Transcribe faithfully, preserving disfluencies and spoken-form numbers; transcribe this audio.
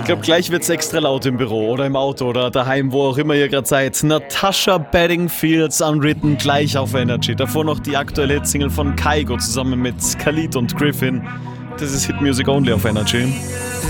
glaube, gleich wird's extra laut im Büro oder im Auto oder daheim, wo auch immer ihr gerade seid. Natasha Bedingfield's Unwritten gleich auf Energy. Davor noch die aktuelle Hitsingle von Kygo zusammen mit Khalid und Griffin. Das ist Hit Music Only auf Energy.